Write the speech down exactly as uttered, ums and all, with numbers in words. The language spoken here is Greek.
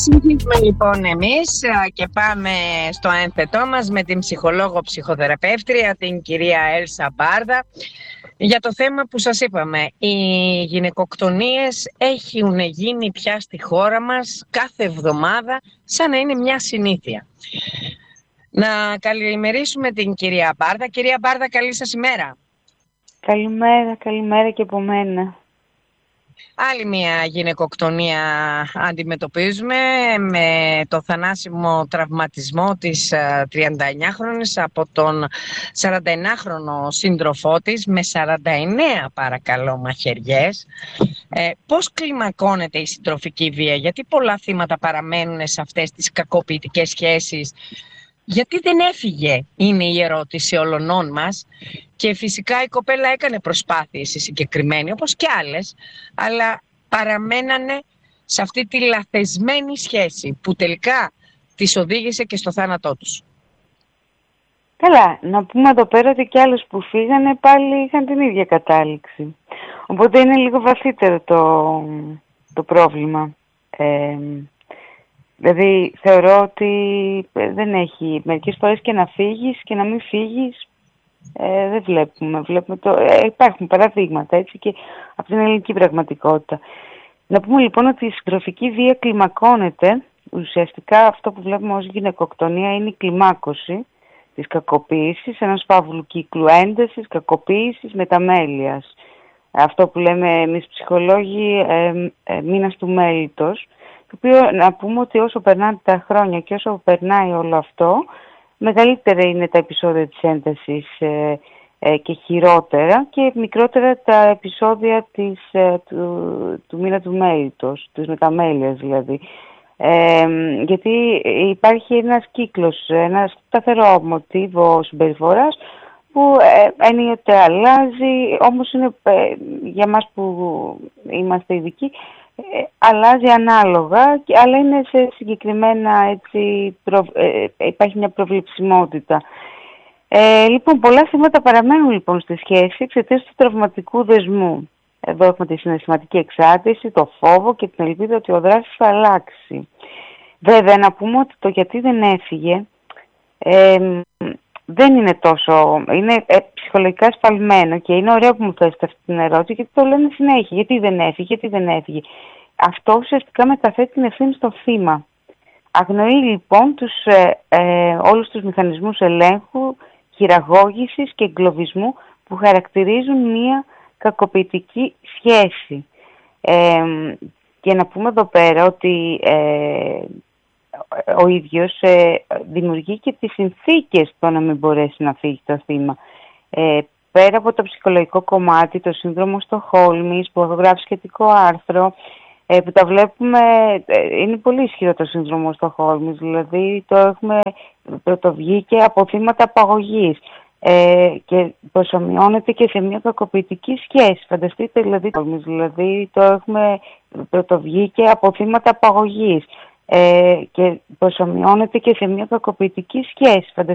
Συνεχίζουμε λοιπόν εμείς και πάμε στο ένθετό μας με την ψυχολόγο ψυχοθεραπεύτρια, την κυρία Έλσα Μπάρδα, για το θέμα που σας είπαμε. Οι γυναικοκτονίες έχουν γίνει πια στη χώρα μας κάθε εβδομάδα σαν να είναι μια συνήθεια. Να καλημερίσουμε την κυρία Μπάρδα. Κυρία Μπάρδα, καλή σας ημέρα. Καλημέρα, καλημέρα και από μένα. Άλλη μια γυναικοκτονία αντιμετωπίζουμε με το θανάσιμο τραυματισμό της τριανταεννιάχρονης από τον σαρανταεννιάχρονο σύντροφό της με σαράντα εννέα παρακαλώ μαχαιριές. Ε, πώς κλιμακώνεται η συντροφική βία, γιατί πολλά θύματα παραμένουν σε αυτές τις κακοποιητικές σχέσεις? Γιατί δεν έφυγε, είναι η ερώτηση όλων μας. Και φυσικά η κοπέλα έκανε προσπάθειες η συγκεκριμένη, όπως και άλλες, αλλά παραμένανε σε αυτή τη λαθεσμένη σχέση που τελικά τις οδήγησε και στο θάνατό τους. Καλά, να πούμε εδώ πέρα ότι και άλλους που φύγανε πάλι είχαν την ίδια κατάληξη. Οπότε είναι λίγο βαθύτερο το, το πρόβλημα. Ε, δηλαδή θεωρώ ότι δεν έχει μερικές φορές και να φύγεις και να μην φύγεις. Ε, δεν βλέπουμε, βλέπουμε το, ε, υπάρχουν παραδείγματα έτσι και από την ελληνική πραγματικότητα. Να πούμε λοιπόν ότι η συντροφική βία κλιμακώνεται. Ουσιαστικά αυτό που βλέπουμε ως γυναικοκτονία είναι η κλιμάκωση της κακοποίησης, ενός φαύλου κύκλου έντασης, κακοποίησης, μεταμέλειας. Αυτό που λέμε εμείς ψυχολόγοι ε, ε, μήνας του μέλητος, το οποίο να πούμε ότι όσο περνάνε τα χρόνια και όσο περνάει όλο αυτό, μεγαλύτερα είναι τα επεισόδια της έντασης ε, ε, και χειρότερα και μικρότερα τα επεισόδια της, ε, του, του μήνα του μέλητος, της μεταμέλειας δηλαδή. Ε, γιατί υπάρχει ένας κύκλος, ένας σταθερό μοτίβο συμπεριφοράς που ε, ενίοτε αλλάζει, όμως είναι ε, για μας που είμαστε ειδικοί, Ε, αλλάζει ανάλογα, αλλά είναι σε συγκεκριμένα έτσι, προ, ε, υπάρχει μια προβλεψιμότητα. Ε, λοιπόν, πολλά θύματα παραμένουν λοιπόν στη σχέση εξαιτίας του τραυματικού δεσμού. Εδώ έχουμε τη συναισθηματική εξάρτηση, το φόβο και την ελπίδα ότι ο δράσης θα αλλάξει. Βέβαια, να πούμε ότι το γιατί δεν έφυγε ε, δεν είναι τόσο, είναι ε, ψυχολογικά ασφαλμένο και είναι ωραίο που μου θέσετε αυτή την ερώτηση γιατί το λένε συνέχεια. Γιατί δεν έφυγε, γιατί δεν έφυγε. Αυτό ουσιαστικά μεταθέτει την ευθύνη στο θύμα. Αγνοεί λοιπόν τους, ε, ε, όλους τους μηχανισμούς ελέγχου, χειραγώγησης και εγκλωβισμού που χαρακτηρίζουν μια κακοποιητική σχέση. Ε, και να πούμε εδώ πέρα ότι ε, ο ίδιος ε, δημιουργεί και τις συνθήκες το να μην μπορέσει να φύγει το θύμα. Ε, πέρα από το ψυχολογικό κομμάτι, το σύνδρομο Στοκχόλμης που έχω γράψει σχετικό άρθρο, ε, που τα βλέπουμε, ε, είναι πολύ ισχυρό το σύνδρομο Στοκχόλμης, δηλαδή το έχουμε πρωτοβγεί από θύματα απαγωγής ε, και προσομοιώνεται και σε μια κακοποιητική σχέση. Φανταστείτε δηλαδή, δηλαδή το έχουμε πρωτοβγεί από θύματα απαγωγής. Ε, και προσομοιώνεται και σε μια κακοποιητική σχέση.